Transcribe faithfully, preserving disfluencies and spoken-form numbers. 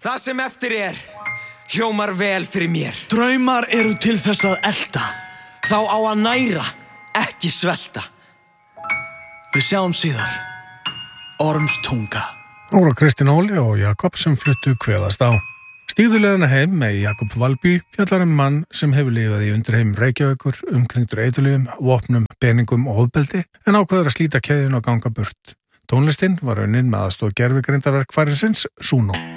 Það sem eftir er hljómar vel fyrir mér. Draumar eru til þess að elta. Þá á að næra, ekki svelta. Við sjáum síðar. Ormstunga. Það voru Kristín Óli og Jakob sem fluttu kveðast á. Stígðuleiðina heim með Jakob Valby fjallar um mann sem hefur lifað í undirheim Reykjavíkur, umkringdur eiturlyfjum, vopnum, peningum og ofbeldi en ákveður að slíta keðjun og ganga burt. Tónlistin var unnin með aðstoð gervigreindarverkfærisins Suno.